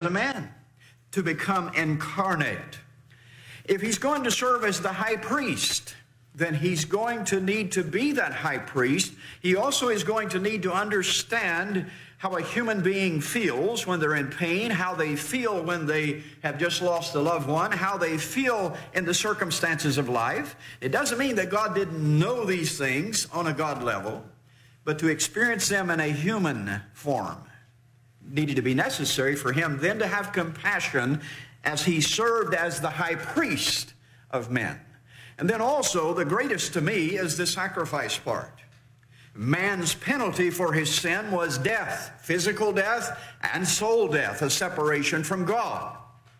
a man, to become incarnate. If he's going to serve as the high priest, then he's going to need to be that high priest. He also is going to need to understand how a human being feels when they're in pain, how they feel when they have just lost a loved one, how they feel in the circumstances of life. It doesn't mean that God didn't know these things on a God level, but to experience them in a human form needed to be necessary for him then to have compassion as he served as the high priest of men. And then also, the greatest to me is the sacrifice part. Man's penalty for his sin was death, physical death and soul death, a separation from God.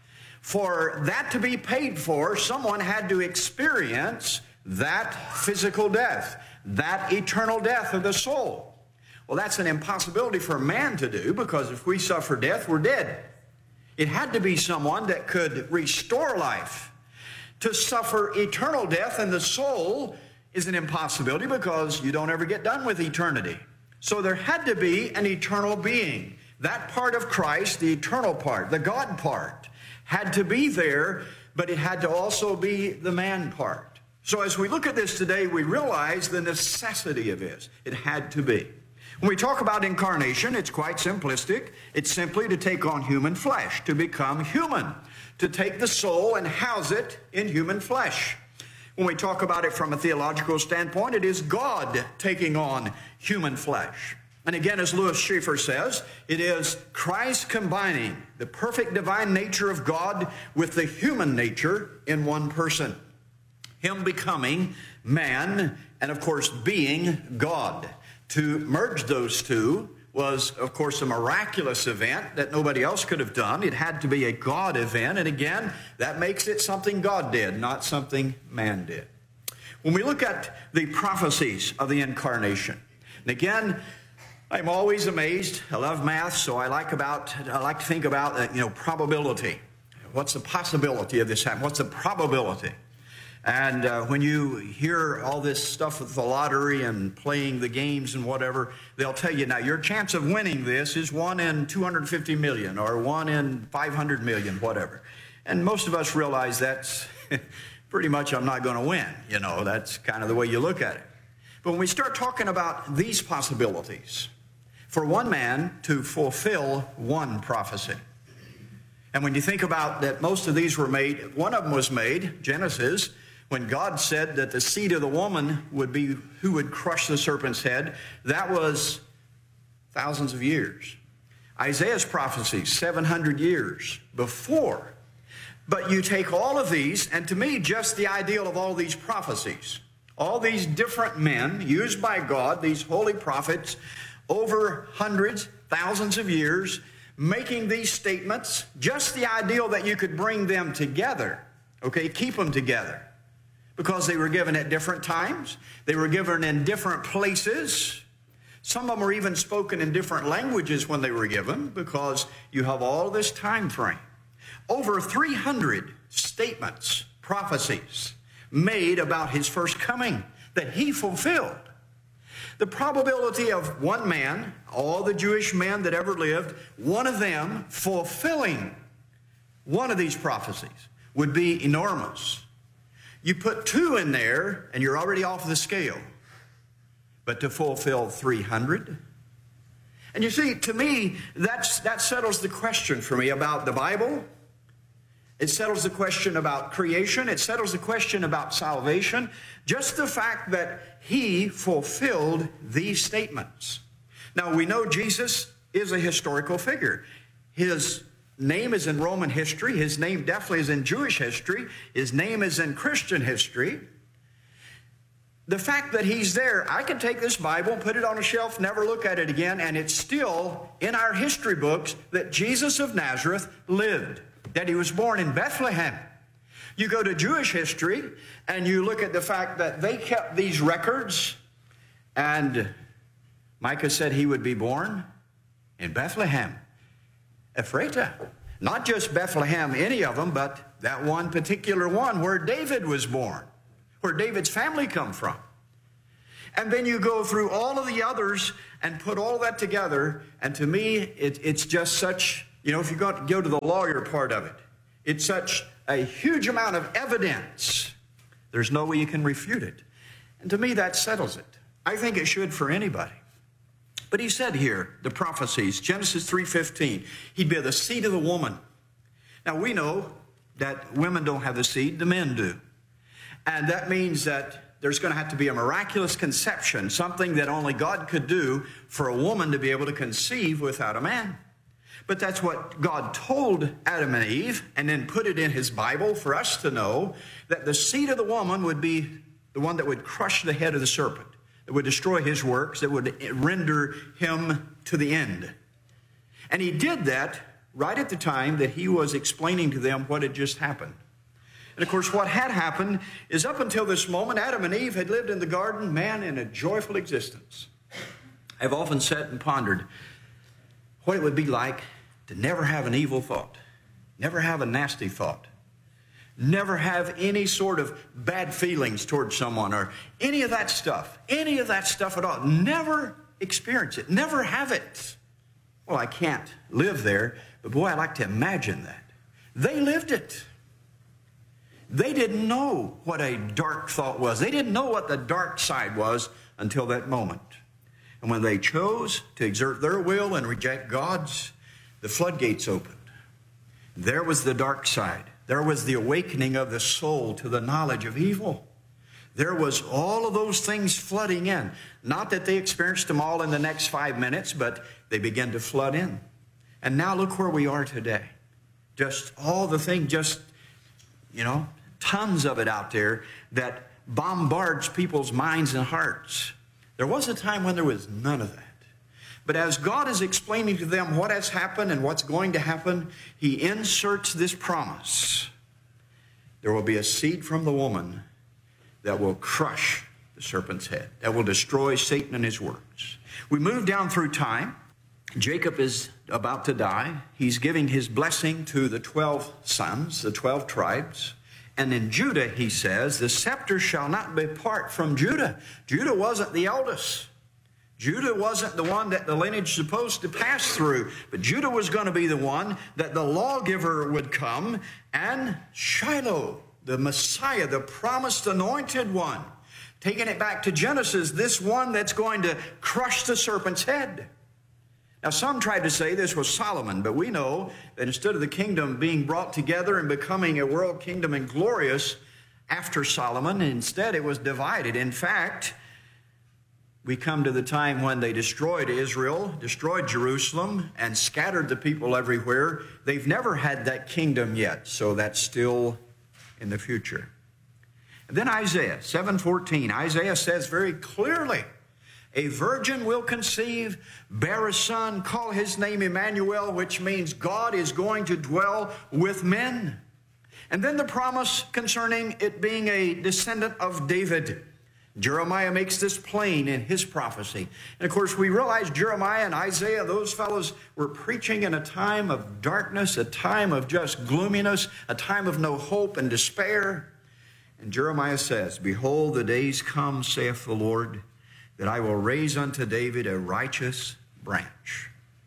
For that to be paid for, someone had to experience that physical death, that eternal death of the soul. Well, that's an impossibility for man to do, because if we suffer death, we're dead. It had to be someone that could restore life. To suffer eternal death in the soul is an impossibility, because you don't ever get done with eternity. So there had to be an eternal being. That part of Christ, the eternal part, the God part, had to be there, but it had to also be the man part. So as we look at this today, we realize the necessity of this. It had to be. When we talk about incarnation, it's quite simplistic. It's simply to take on human flesh, to become human, to take the soul and house it in human flesh. When we talk about it from a theological standpoint, it is God taking on human flesh. And again, as Louis Schaeffer says, it is Christ combining the perfect divine nature of God with the human nature in one person. Him becoming man and, of course, being God. To merge those two was, of course, a miraculous event that nobody else could have done. It had to be a God event. And again, that makes it something God did, not something man did. When we look at the prophecies of the incarnation, and again, I'm always amazed. I love math, so I like to think about probability. What's the possibility of this happening? What's the probability? And when you hear all this stuff with the lottery and playing the games and whatever, they'll tell you, now, your chance of winning this is 1 in 250 million or 1 in 500 million, whatever. And most of us realize that's pretty much I'm not going to win. That's kind of the way you look at it. But when we start talking about these possibilities, for one man to fulfill one prophecy. And when you think about that, most of these were made, one of them was made, Genesis, when God said that the seed of the woman would be who would crush the serpent's head. That was thousands of years. Isaiah's prophecy, 700 years before. But you take all of these, and to me, just the ideal of all these prophecies, all these different men used by God, these holy prophets, over hundreds, thousands of years, making these statements, just the ideal that you could bring them together, keep them together. Because they were given at different times. They were given in different places. Some of them were even spoken in different languages when they were given, because you have all this time frame. Over 300 statements, prophecies, made about his first coming that he fulfilled. The probability of one man, all the Jewish men that ever lived, one of them fulfilling one of these prophecies would be enormous. You put 2 in there, and you're already off the scale. But to fulfill 300? And you see, to me, that settles the question for me about the Bible. It settles the question about creation. It settles the question about salvation. Just the fact that he fulfilled these statements. Now, we know Jesus is a historical figure. His name is in Roman history. His name definitely is in Jewish history. His name is in Christian history. The fact that he's there, I can take this Bible, put it on a shelf, never look at it again, and it's still in our history books that Jesus of Nazareth lived, that he was born in Bethlehem. You go to Jewish history, and you look at the fact that they kept these records, and Micah said he would be born in Bethlehem. Ephrata. Not just Bethlehem, any of them, but that one particular one where David was born, where David's family come from. And then you go through all of the others and put all that together, and to me, it's just such You know, if you go to the lawyer part of it, it's such a huge amount of evidence. There's no way you can refute it. And to me, that settles it. I think it should for anybody. But he said here, the prophecies, Genesis 3:15, he'd be the seed of the woman. Now, we know that women don't have the seed, the men do. And that means that there's going to have to be a miraculous conception, something that only God could do for a woman to be able to conceive without a man. But that's what God told Adam and Eve, and then put it in his Bible for us to know, that the seed of the woman would be the one that would crush the head of the serpent, that would destroy his works, that would render him to the end. And he did that right at the time that he was explaining to them what had just happened. And of course, what had happened is up until this moment, Adam and Eve had lived in the garden, man, in a joyful existence. I've often sat and pondered what it would be like to never have an evil thought, never have a nasty thought, never have any sort of bad feelings towards someone or any of that stuff at all. Never experience it, never have it. Well, I can't live there, but boy, I like to imagine that. They lived it. They didn't know what a dark thought was. They didn't know what the dark side was until that moment. And when they chose to exert their will and reject God's, the floodgates opened. There was the dark side. There was the awakening of the soul to the knowledge of evil. There was all of those things flooding in. Not that they experienced them all in the next 5 minutes, but they began to flood in. And now look where we are today. Just all the things, tons of it out there that bombards people's minds and hearts. There was a time when there was none of that. But as God is explaining to them what has happened and what's going to happen, he inserts this promise. There will be a seed from the woman that will crush the serpent's head, that will destroy Satan and his works. We move down through time. Jacob is about to die. He's giving his blessing to the 12 sons, the 12 tribes. And in Judah, he says, the scepter shall not depart from Judah. Judah wasn't the eldest. Judah wasn't the one that the lineage was supposed to pass through. But Judah was going to be the one that the lawgiver would come. And Shiloh, the Messiah, the promised anointed one. Taking it back to Genesis, this one that's going to crush the serpent's head. Now, some tried to say this was Solomon, but we know that instead of the kingdom being brought together and becoming a world kingdom and glorious after Solomon, instead it was divided. In fact, we come to the time when they destroyed Israel, destroyed Jerusalem, and scattered the people everywhere. They've never had that kingdom yet, so that's still in the future. And then Isaiah 7:14, Isaiah says very clearly, a virgin will conceive, bear a son, call his name Emmanuel, which means God is going to dwell with men. And then the promise concerning it being a descendant of David. Jeremiah makes this plain in his prophecy. And of course, we realize Jeremiah and Isaiah, those fellows were preaching in a time of darkness, a time of just gloominess, a time of no hope and despair. And Jeremiah says, behold, the days come, saith the Lord, that I will raise unto David a righteous branch.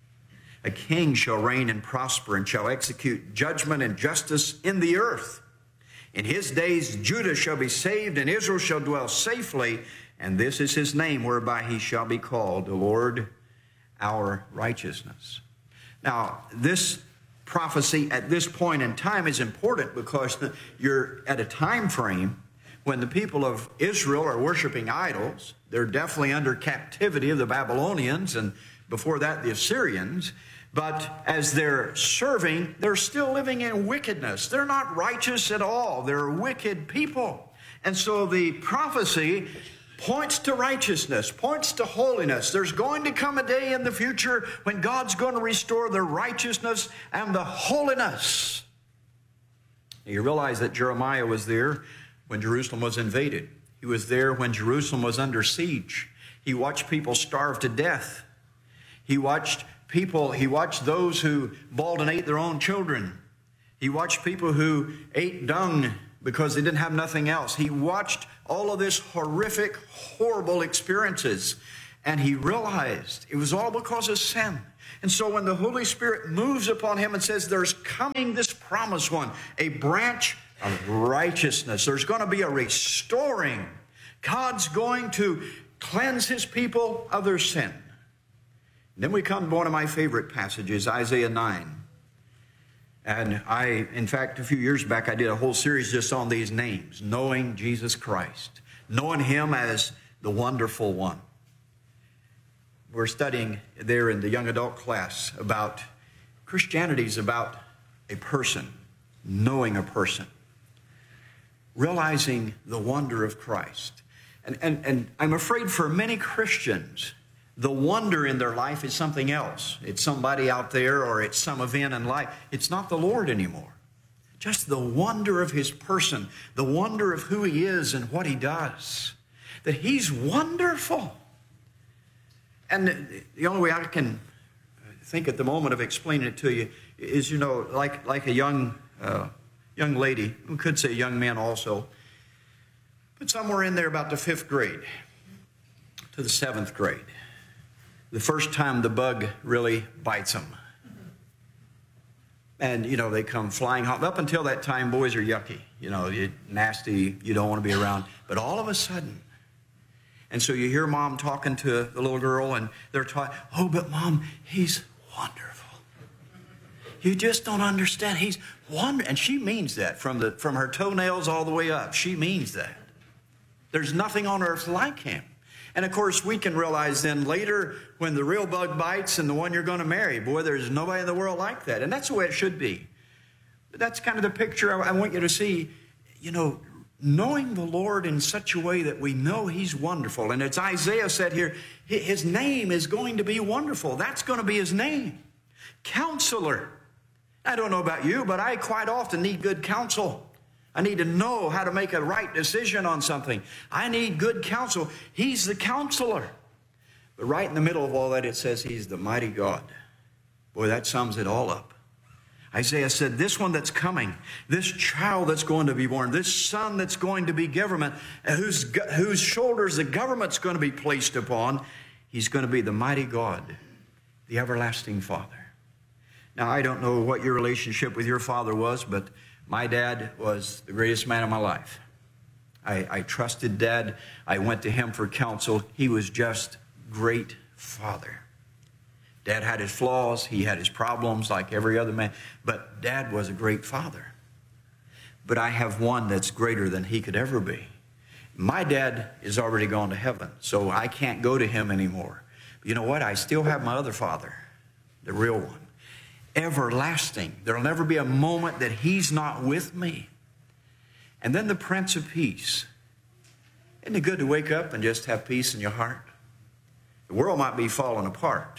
A king shall reign and prosper, and shall execute judgment and justice in the earth. In his days Judah shall be saved, and Israel shall dwell safely, and this is his name whereby he shall be called, the Lord our righteousness. Now, this prophecy at this point in time is important because you're at a time frame when the people of Israel are worshiping idols. They're definitely under captivity of the Babylonians, and before that the Assyrians. But as they're serving, they're still living in wickedness. They're not righteous at all. They're wicked people. And so the prophecy points to righteousness, points to holiness. There's going to come a day in the future when God's going to restore the righteousness and the holiness. You realize that Jeremiah was there when Jerusalem was invaded. He was there when Jerusalem was under siege. He watched people starve to death. He watched those who boiled and ate their own children. He watched people who ate dung because they didn't have nothing else. He watched all of this horrific, horrible experiences. And he realized it was all because of sin. And so when the Holy Spirit moves upon him and says, there's coming this promised one, a branch of righteousness. There's going to be a restoring. God's going to cleanse his people of their sin. And then we come to one of my favorite passages, Isaiah 9. And in fact, a few years back, I did a whole series just on these names, knowing Jesus Christ, knowing him as the wonderful one. We're studying there in the young adult class about Christianity is about a person, knowing a person, realizing the wonder of Christ. And I'm afraid for many Christians, the wonder in their life is something else. It's somebody out there or it's some event in life. It's not the Lord anymore. Just the wonder of his person, the wonder of who he is and what he does. That he's wonderful. And the only way I can think at the moment of explaining it to you is, like a young lady, we could say young man also, but somewhere in there about the 5th grade to the 7th grade, the first time the bug really bites them. And, they come flying home. Up until that time, boys are yucky. You're nasty, you don't want to be around. But all of a sudden, and so you hear mom talking to the little girl, and they're talking, oh, but mom, he's wonderful. You just don't understand. He's wonderful. And she means that from her toenails all the way up. She means that. There's nothing on earth like him. And, of course, we can realize then later when the real bug bites and the one you're going to marry, boy, there's nobody in the world like that. And that's the way it should be. But that's kind of the picture I want you to see, knowing the Lord in such a way that we know he's wonderful. And as Isaiah said here, his name is going to be wonderful. That's going to be his name. Counselor. I don't know about you, but I quite often need good counsel. I need to know how to make a right decision on something. I need good counsel. He's the counselor. But right in the middle of all that, it says he's the mighty God. Boy, that sums it all up. Isaiah said, this one that's coming, this child that's going to be born, this son that's going to be government, whose shoulders the government's going to be placed upon, he's going to be the mighty God, the everlasting Father. Now, I don't know what your relationship with your father was, but my dad was the greatest man of my life. I trusted Dad. I went to him for counsel. He was just great father. Dad had his flaws. He had his problems like every other man. But Dad was a great father. But I have one that's greater than he could ever be. My dad is already gone to heaven, so I can't go to him anymore. But you know what? I still have my other father, the real one. Everlasting. There will never be a moment that he's not with me. And then the Prince of Peace. Isn't it good to wake up and just have peace in your heart? The world might be falling apart.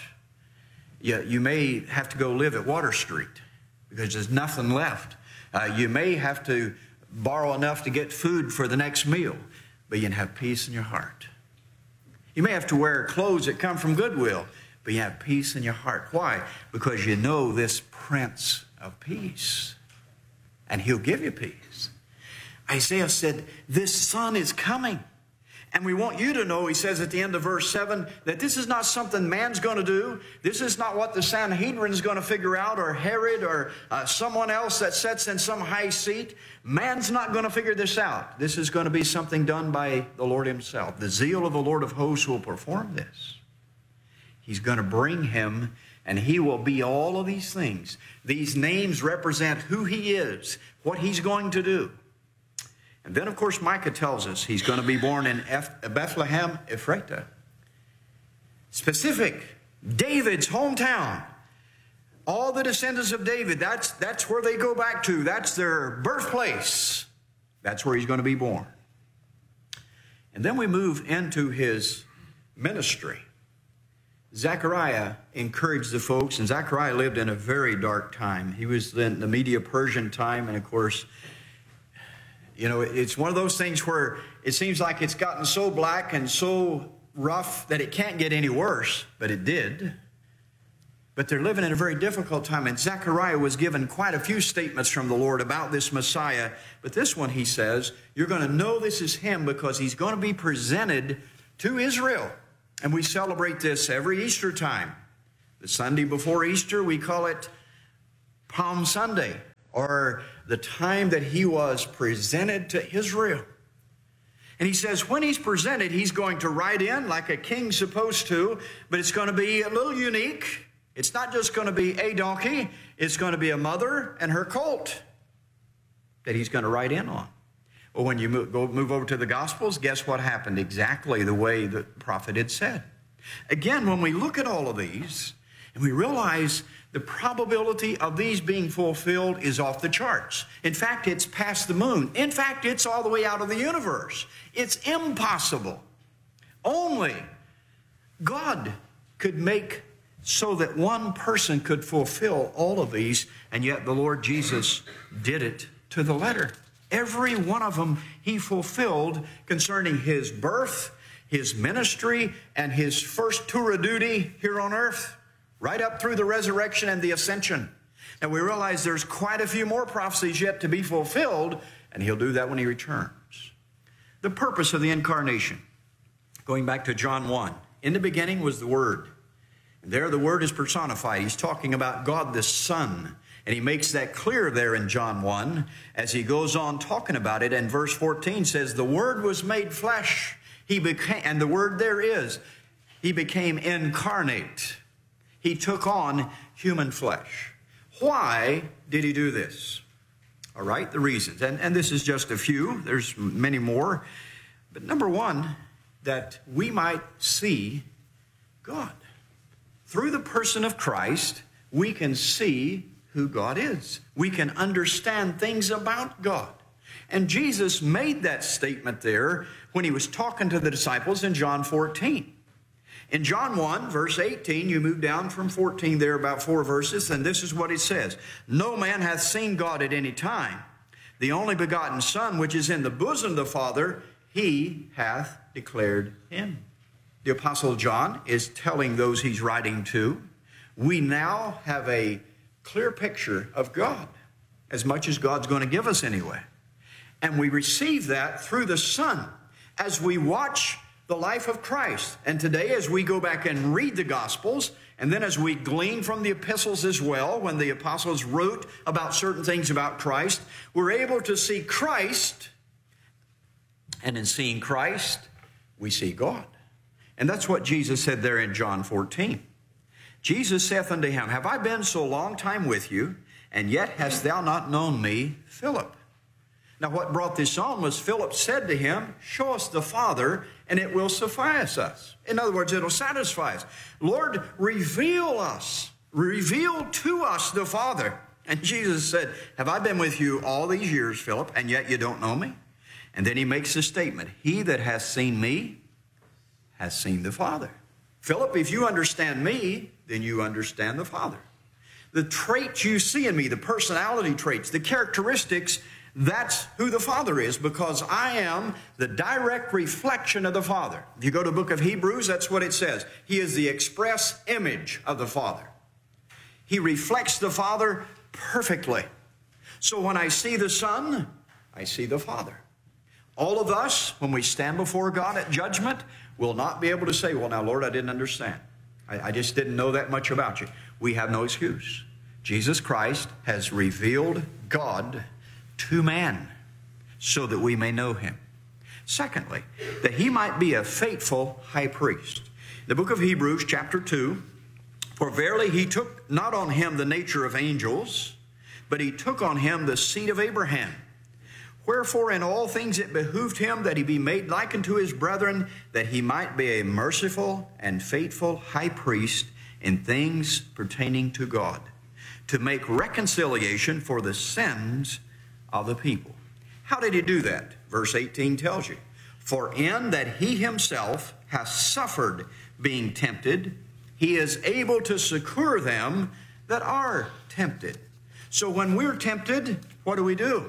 You may have to go live at Water Street because there's nothing left. You may have to borrow enough to get food for the next meal, but you can have peace in your heart. You may have to wear clothes that come from Goodwill, but you have peace in your heart. Why? Because you know this Prince of Peace, and he'll give you peace. Isaiah said, this son is coming. And we want you to know, he says at the end of verse 7, that this is not something man's going to do. This is not what the Sanhedrin is going to figure out, or Herod, or someone else that sits in some high seat. Man's not going to figure this out. This is going to be something done by the Lord himself. The zeal of the Lord of hosts will perform this. He's going to bring him, and he will be all of these things. These names represent who he is, what he's going to do. And then, of course, Micah tells us he's going to be born in Bethlehem, Ephratah. Specific, David's hometown. All the descendants of David, that's where they go back to. That's their birthplace. That's where he's going to be born. And then we move into his ministry. Zechariah encouraged the folks, and Zechariah lived in a very dark time. He was in the Medo-Persian time, and of course, it's one of those things where it seems like it's gotten so black and so rough that it can't get any worse, but it did. But they're living in a very difficult time, and Zechariah was given quite a few statements from the Lord about this Messiah. But this one, he says, you're going to know this is him because he's going to be presented to Israel. And we celebrate this every Easter time. The Sunday before Easter, we call it Palm Sunday, or the time that he was presented to Israel. And he says when he's presented, he's going to ride in like a king's supposed to, but it's going to be a little unique. It's not just going to be a donkey. It's going to be a mother and her colt that he's going to ride in on. Well, when you move over to the Gospels, guess what happened? Exactly the way the prophet had said. Again, when we look at all of these, and we realize the probability of these being fulfilled is off the charts. In fact, it's past the moon. In fact, it's all the way out of the universe. It's impossible. Only God could make so that one person could fulfill all of these, and yet the Lord Jesus did it to the letter. Every one of them he fulfilled concerning his birth, his ministry, and his first tour of duty here on earth, right up through the resurrection and the ascension. And we realize there's quite a few more prophecies yet to be fulfilled, and he'll do that when he returns. The purpose of the incarnation, going back to John 1, in the beginning was the Word. And there the Word is personified. He's talking about God the Son. And he makes that clear there in John 1 as he goes on talking about it. And verse 14 says, the Word was made flesh. And the word there is, he became incarnate. He took on human flesh. Why did he do this? All right, the reasons. And this is just a few. There's many more. But number one, that we might see God. Through the person of Christ, we can see who God is. We can understand things about God. And Jesus made that statement there when he was talking to the disciples in John 14. In John 1, verse 18, you move down from 14 there about 4 verses, and this is what it says. No man hath seen God at any time. The only begotten Son, which is in the bosom of the Father, he hath declared him. The Apostle John is telling those he's writing to, we now have a clear picture of God, as much as God's going to give us anyway. And we receive that through the Son as we watch the life of Christ. And today, as we go back and read the Gospels, and then as we glean from the epistles as well, when the apostles wrote about certain things about Christ, we're able to see Christ, and in seeing Christ, we see God. And that's what Jesus said there in John 14. Jesus saith unto him, have I been so long time with you, and yet hast thou not known me, Philip? Now what brought this on was Philip said to him, show us the Father, and it will suffice us. In other words, it'll satisfy us. Lord, reveal to us the Father. And Jesus said, have I been with you all these years, Philip, and yet you don't know me? And then he makes a statement, he that hath seen me has seen the Father. Philip, if you understand me, then you understand the Father. The traits you see in me, the personality traits, the characteristics, that's who the Father is, because I am the direct reflection of the Father. If you go to the book of Hebrews, that's what it says. He is the express image of the Father. He reflects the Father perfectly. So when I see the Son, I see the Father. All of us, when we stand before God at judgment, will not be able to say, well, now, Lord, I didn't understand. I just didn't know that much about you. We have no excuse. Jesus Christ has revealed God to man so that we may know him. Secondly, that he might be a faithful high priest. The book of Hebrews, chapter 2, for verily he took not on him the nature of angels, but he took on him the seed of Abraham. Wherefore in all things it behooved him that he be made like unto his brethren, that he might be a merciful and faithful high priest in things pertaining to God, to make reconciliation for the sins of the people. How did he do that? Verse 18 tells you, for in that he himself has suffered being tempted, he is able to succor them that are tempted. So when we're tempted, what do?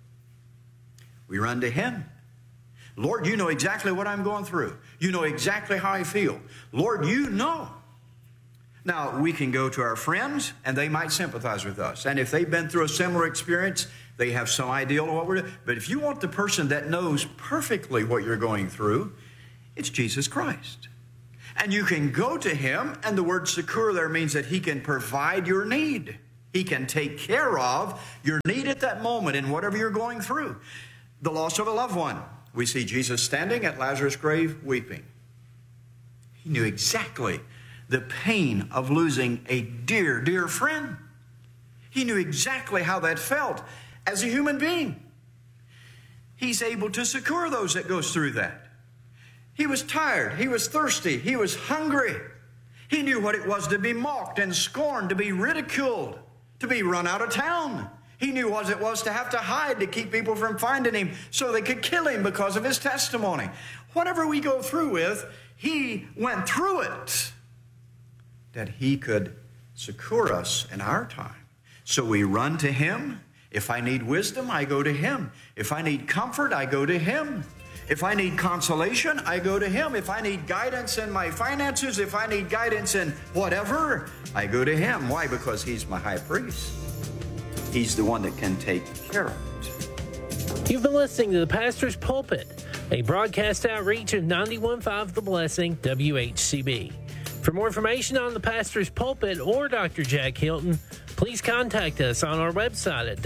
We run to him. Lord, you know exactly what I'm going through. You know exactly how I feel. Lord, you know. Now, we can go to our friends, and they might sympathize with us. And if they've been through a similar experience, they have some idea of what we're doing. But if you want the person that knows perfectly what you're going through, it's Jesus Christ. And you can go to him, and the word succor there means that he can provide your need. He can take care of your need at that moment in whatever you're going through. The loss of a loved one. We see Jesus standing at Lazarus' grave weeping. He knew exactly the pain of losing a dear, dear friend. He knew exactly how that felt as a human being. He's able to succor those that goes through that. He was tired. He was thirsty. He was hungry. He knew what it was to be mocked and scorned, to be ridiculed, to be run out of town. He knew what it was to have to hide to keep people from finding him so they could kill him because of his testimony. Whatever we go through with, he went through it that he could succor us in our time. So we run to him. If I need wisdom, I go to him. If I need comfort, I go to him. If I need consolation, I go to him. If I need guidance in my finances, if I need guidance in whatever, I go to him. Why? Because he's my high priest. He's the one that can take care of it. You've been listening to The Pastor's Pulpit, a broadcast outreach of 91.5 The Blessing, WHCB. For more information on The Pastor's Pulpit or Dr. Jack Hilton, please contact us on our website at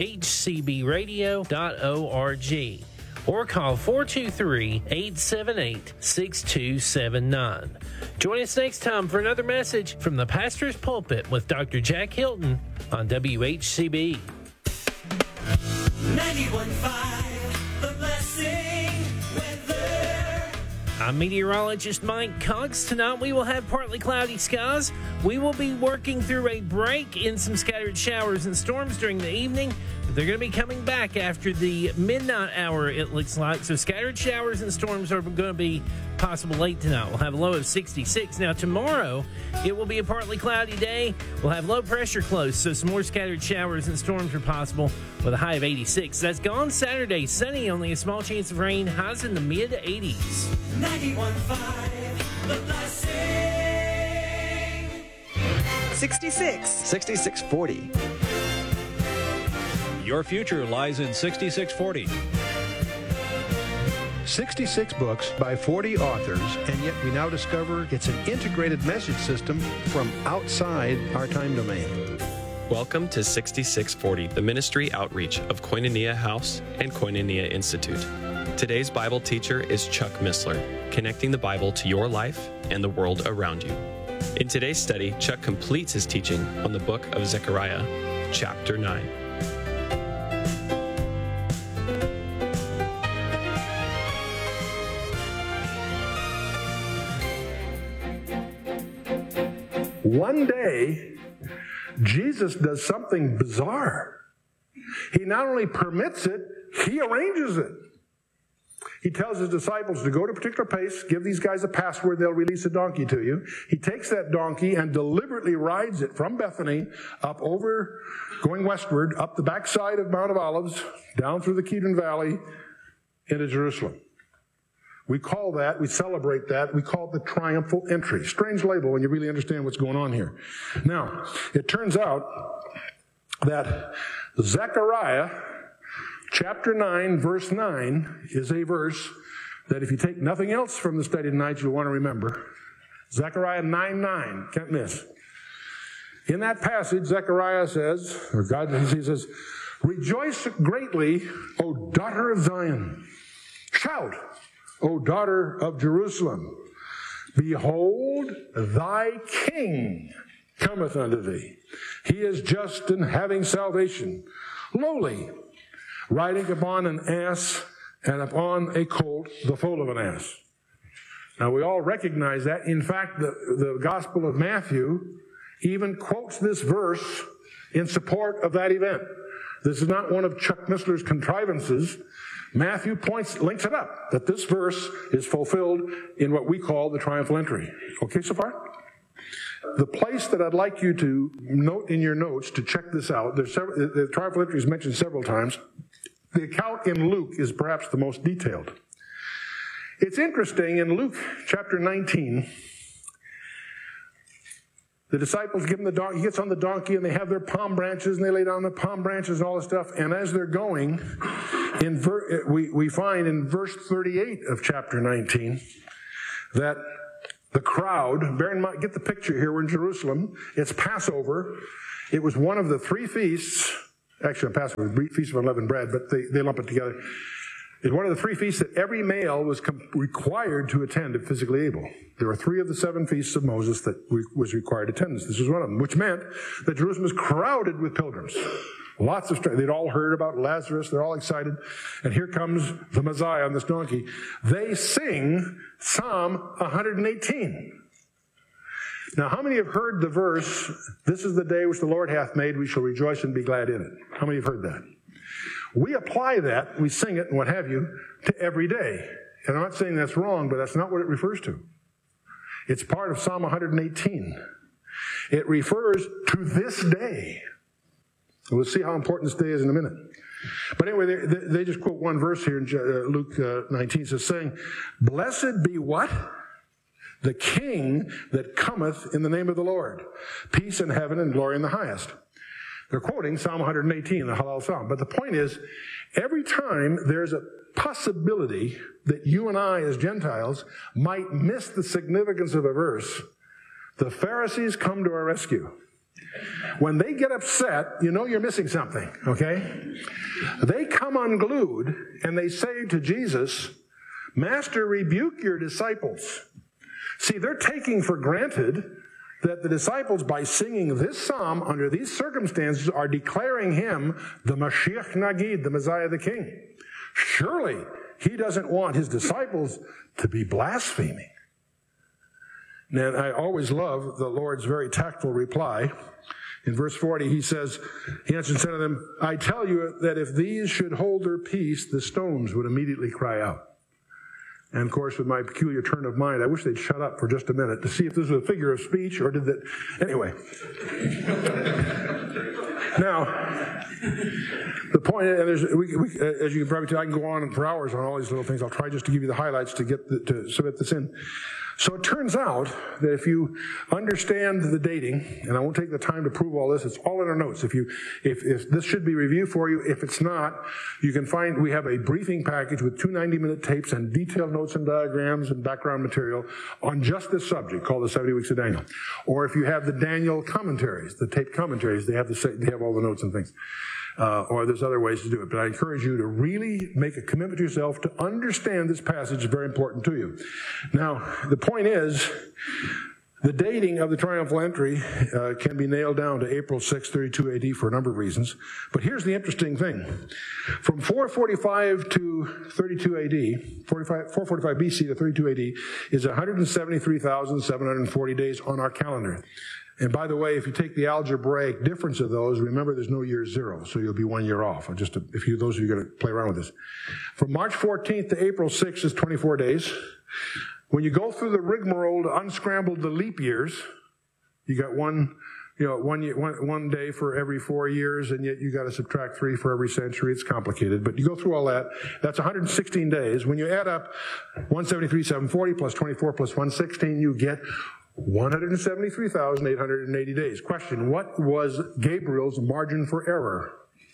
whcbradio.org or call 423-878-6279. Join us next time for another message from The Pastor's Pulpit with Dr. Jack Hilton on WHCB. 91.5 The Blessing weather. I'm meteorologist Mike Cox. Tonight we will have partly cloudy skies. We will be working through a break in some scattered showers and storms during the evening, but they're going to be coming back after the midnight hour, it looks like. So scattered showers and storms are going to be possible late tonight. We'll have a low of 66. Now tomorrow, it will be a partly cloudy day. We'll have low pressure close, so some more scattered showers and storms are possible with a high of 86. That's gone Saturday. Sunny, only a small chance of rain. Highs in the mid-80s. 91.5 The Blessing. 66. 6640. Your future lies in 6640. 66 books by 40 authors, and yet we now discover it's an integrated message system from outside our time domain. Welcome to 6640, the ministry outreach of Koinonia House and Koinonia Institute. Today's Bible teacher is Chuck Missler, connecting the Bible to your life and the world around you. In today's study, Chuck completes his teaching on the book of Zechariah, chapter 9. One day, Jesus does something bizarre. He not only permits it, he arranges it. He tells his disciples to go to a particular place, give these guys a password, they'll release a donkey to you. He takes that donkey and deliberately rides it from Bethany up over, going westward, up the backside of Mount of Olives, down through the Kidron Valley, into Jerusalem. We celebrate that, we call it the triumphal entry. Strange label when you really understand what's going on here. Now, it turns out that Zechariah chapter 9, verse 9 is a verse that if you take nothing else from the study tonight, you'll want to remember. Zechariah 9:9, can't miss. In that passage, Zechariah says, he says, "Rejoice greatly, O daughter of Zion. Shout, O daughter of Jerusalem. Behold, thy king cometh unto thee. He is just and having salvation, lowly, riding upon an ass and upon a colt, the foal of an ass." Now we all recognize that. In fact, the Gospel of Matthew even quotes this verse in support of that event. This is not one of Chuck Missler's contrivances. Matthew links it up, that this verse is fulfilled in what we call the triumphal entry. Okay so far? The place that I'd like you to note in your notes to check this out, the triumphal entry is mentioned several times. The account in Luke is perhaps the most detailed. It's interesting, in Luke chapter 19, the disciples give him the donkey, he gets on the donkey, and they have their palm branches, and they lay down the palm branches and all this stuff. And as they're going, we find in verse 38 of chapter 19 that the crowd, bear in mind, get the picture here, we're in Jerusalem, it's Passover. It was one of the three feasts, actually on Passover, Feast of Unleavened Bread, but they lump it together. It's one of the three feasts that every male was required to attend if physically able. There were 3 of the 7 feasts of Moses that was required attendance. This was one of them, which meant that Jerusalem was crowded with pilgrims. Lots of, they'd all heard about Lazarus. They're all excited. And here comes the Messiah on this donkey. They sing Psalm 118. Now, how many have heard the verse, "This is the day which the Lord hath made, we shall rejoice and be glad in it"? How many have heard that? We apply that, we sing it and what have you, to every day. And I'm not saying that's wrong, but that's not what it refers to. It's part of Psalm 118. It refers to this day. We'll see how important this day is in a minute. But anyway, they just quote one verse here in Luke 19. It says, saying, "Blessed be" what? "The King that cometh in the name of the Lord. Peace in heaven and glory in the highest." They're quoting Psalm 118, the Hallel Psalm. But the point is, every time there's a possibility that you and I as Gentiles might miss the significance of a verse, the Pharisees come to our rescue. When they get upset, you know you're missing something, okay? They come unglued and they say to Jesus, "Master, rebuke your disciples." See, they're taking for granted that the disciples, by singing this psalm under these circumstances, are declaring him the Mashiach Nagid, the Messiah, the King. Surely he doesn't want his disciples to be blaspheming. And I always love the Lord's very tactful reply. In verse 40, he says, he answered and said to them, "I tell you that if these should hold their peace, the stones would immediately cry out." And of course, with my peculiar turn of mind, I wish they'd shut up for just a minute to see if this was a figure of speech or did that. Anyway. Now, the point, and as you can probably tell, I can go on for hours on all these little things. I'll try just to give you the highlights to submit this in. So it turns out that if you understand the dating, and I won't take the time to prove all this, it's all in our notes. If this should be reviewed for you, if it's not, you can find, we have a briefing package with 2 90-minute tapes and detailed notes and diagrams and background material on just this subject called the 70 Weeks of Daniel. Or if you have the Daniel commentaries, the taped commentaries, they have all the notes and things. Or there's other ways to do it. But I encourage you to really make a commitment to yourself to understand this passage is very important to you. Now, the point is, the dating of the triumphal entry can be nailed down to April 6, 32 AD for a number of reasons. But here's the interesting thing. From 445 to 32 AD, 445 BC to 32 AD, is 173,740 days on our calendar. And by the way, if you take the algebraic difference of those, remember there's no year 0, so you'll be 1 year off. Those of you are going to play around with this. From March 14th to April 6th is 24 days. When you go through the rigmarole to unscramble the leap years, you got one day for every 4 years, and yet you got to subtract 3 for every century. It's complicated, but you go through all that. That's 116 days. When you add up 173,740 plus 24 plus 116, you get 173,880 days. Question, what was Gabriel's margin for error?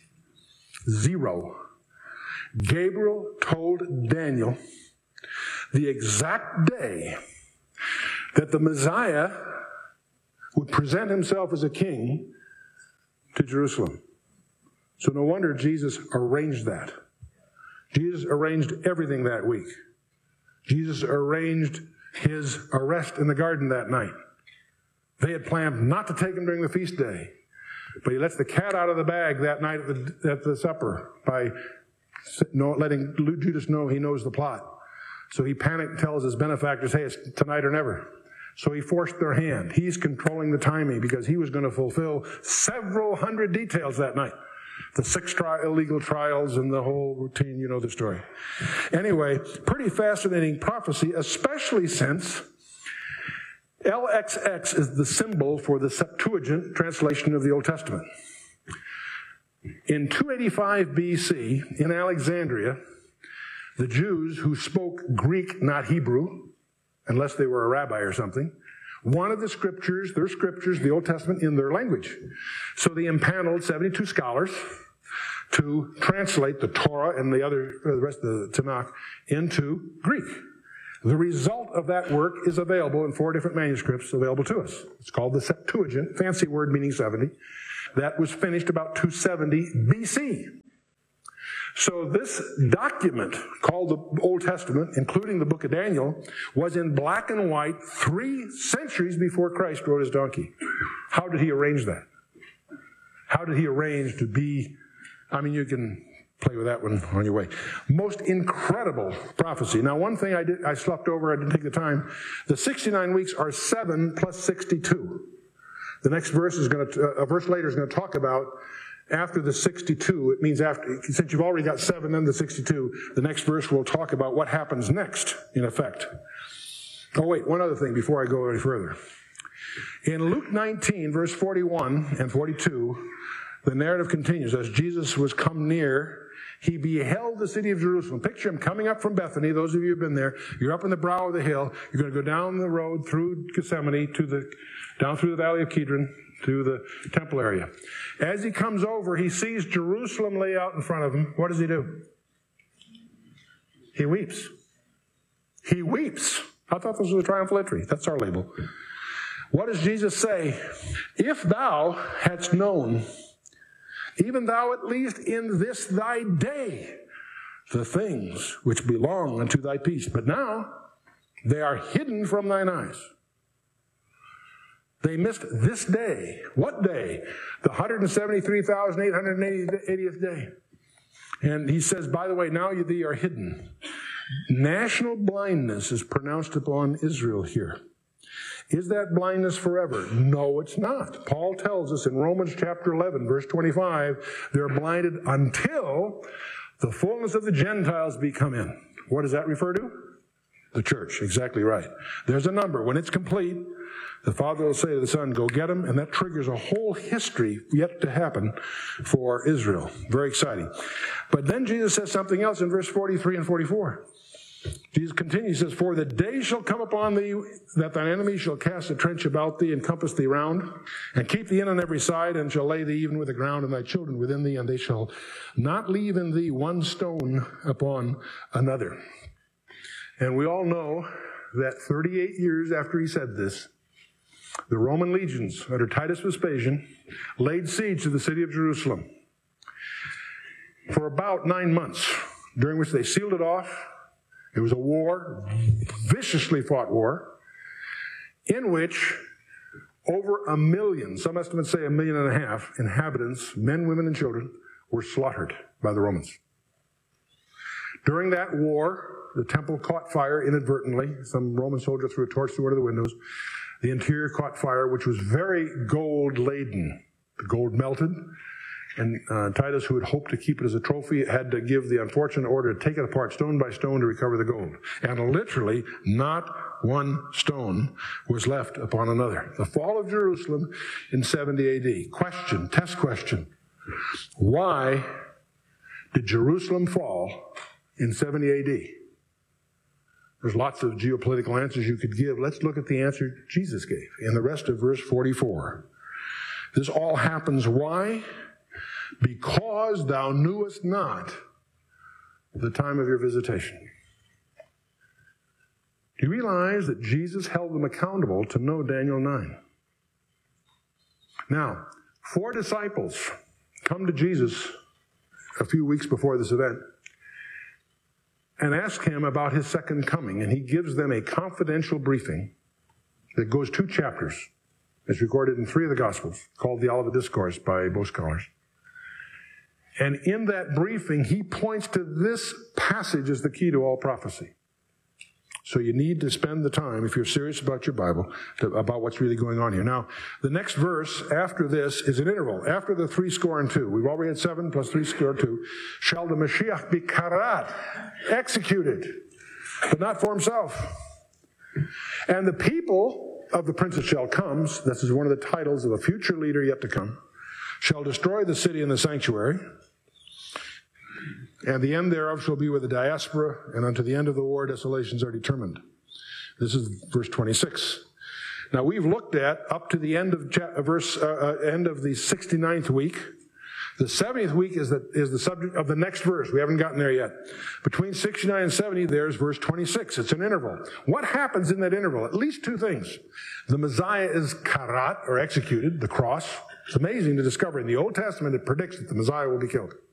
0. Gabriel told Daniel the exact day that the Messiah would present himself as a king to Jerusalem. So no wonder Jesus arranged that. Jesus arranged everything that week. Jesus arranged his arrest in the garden that night. They had planned not to take him during the feast day, but he lets the cat out of the bag that night at the supper by letting Judas know he knows the plot. So he panicked and tells his benefactors, "Hey, it's tonight or never." So he forced their hand. He's controlling the timing because he was going to fulfill several hundred details that night. The 6 illegal trials and the whole routine, you know the story. Anyway, pretty fascinating prophecy, especially since LXX is the symbol for the Septuagint translation of the Old Testament. In 285 BC, in Alexandria, the Jews who spoke Greek, not Hebrew, unless they were a rabbi or something, wanted their scriptures, the Old Testament, in their language. So they impaneled 72 scholars to translate the Torah and the rest of the Tanakh into Greek. The result of that work is available in 4 different manuscripts available to us. It's called the Septuagint, fancy word meaning 70. That was finished about 270 BC. So this document called the Old Testament, including the book of Daniel, was in black and white 3 centuries before Christ rode his donkey. How did he arrange that? How did he arrange to be, you can play with that one on your way. Most incredible prophecy. Now, one thing I slept over, I didn't take the time. The 69 weeks are 7 plus 62. The next verse a verse later is going to talk about after the 62. It means since you've already got 7 and the 62, the next verse will talk about what happens next, in effect. Oh, wait, one other thing before I go any further. In Luke 19, verse 41 and 42, the narrative continues. As Jesus was come near, he beheld the city of Jerusalem. Picture him coming up from Bethany. Those of you who've been there, you're up on the brow of the hill. You're going to go down the road through Gethsemane down through the valley of Kidron to the temple area. As he comes over, he sees Jerusalem lay out in front of him. What does he do? He weeps. He weeps. I thought this was a triumphal entry. That's our label. What does Jesus say? If thou hadst known, even thou at least in this thy day, the things which belong unto thy peace. But now they are hidden from thine eyes. They missed this day. What day? The 173,880th day. And he says, by the way, now they are hidden. National blindness is pronounced upon Israel here. Is that blindness forever? No, it's not. Paul tells us in Romans chapter 11, verse 25, they're blinded until the fullness of the Gentiles be come in. What does that refer to? The church. Exactly right. There's a number. When it's complete, the Father will say to the Son, go get them, and that triggers a whole history yet to happen for Israel. Very exciting. But then Jesus says something else in verse 43 and 44. Jesus continues, he says, for the day shall come upon thee that thine enemy shall cast a trench about thee and compass thee round, and keep thee in on every side, and shall lay thee even with the ground, and thy children within thee, and they shall not leave in thee one stone upon another. And we all know that 38 years after he said this, the Roman legions under Titus Vespasian laid siege to the city of Jerusalem for about 9 months, during which they sealed it off. It was a war, viciously fought war, in which over 1 million, some estimates say 1.5 million inhabitants, men, women, and children, were slaughtered by the Romans. During that war, the temple caught fire inadvertently. Some Roman soldier threw a torch through one of the windows. The interior caught fire, which was very gold-laden. The gold melted. And Titus, who had hoped to keep it as a trophy, had to give the unfortunate order to take it apart stone by stone to recover the gold. And literally, not one stone was left upon another. The fall of Jerusalem in 70 A.D. Question, test question. Why did Jerusalem fall in 70 A.D.? There's lots of geopolitical answers you could give. Let's look at the answer Jesus gave in the rest of verse 44. This all happens why? Because thou knewest not the time of your visitation. Do you realize that Jesus held them accountable to know Daniel 9? Now, 4 disciples come to Jesus a few weeks before this event and ask him about his second coming, and he gives them a confidential briefing that goes 2 chapters. It's recorded in 3 of the Gospels, called the Olivet Discourse by both scholars. And in that briefing, he points to this passage as the key to all prophecy. So you need to spend the time, if you're serious about your Bible, about what's really going on here. Now, the next verse after this is an interval. After the 62, we've already had 7 plus 62, shall the Mashiach be karat, executed, but not for himself. And the people of the prince that shall come, this is one of the titles of a future leader yet to come, shall destroy the city and the sanctuary, and the end thereof shall be with the diaspora, and unto the end of the war desolations are determined. This is verse 26. Now we've looked at up to the end of end of the 69th week, The 70th week is the subject of the next verse. We haven't gotten there yet. Between 69 and 70, there's verse 26. It's an interval. What happens in that interval? At least two things. The Messiah is karat, or executed, the cross. It's amazing to discover. In the Old Testament, it predicts that the Messiah will be killed.